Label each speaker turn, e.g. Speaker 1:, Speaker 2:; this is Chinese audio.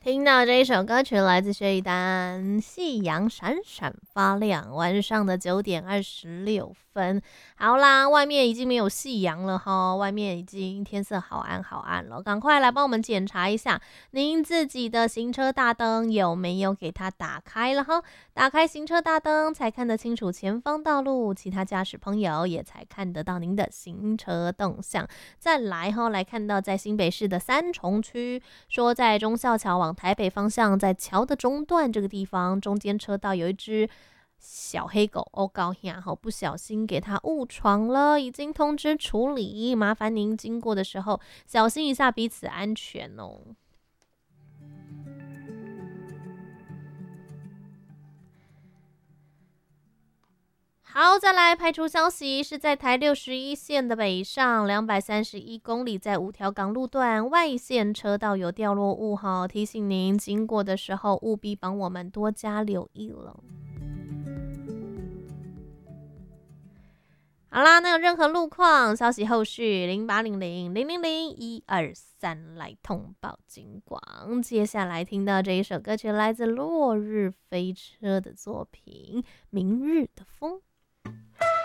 Speaker 1: 听到这一首歌曲来自薛一丹，夕阳闪闪发亮，晚上的9:26。好啦，外面已经没有夕阳了哈，外面已经天色好暗好暗了，赶快来帮我们检查一下您自己的行车大灯有没有给它打开了哈。打开行车大灯才看得清楚前方道路，其他驾驶朋友也才看得到您的行车动向。再来哈，来看到在新北市的三重区，说在忠孝桥往台北方向，在桥的中段这个地方，中间车道有一只小黑狗高兴不小心给它误闯了，已经通知处理，麻烦您经过的时候小心一下，彼此安全哦。好，再来排除消息，是在台61线的北上231公里，在五条港路段外线车道有掉落物哈，提醒您经过的时候务必帮我们多加留意了。好啦，那有任何路况消息，后续0800000123来通报警广。接下来听到这一首歌曲，来自落日飞车的作品《明日的风》。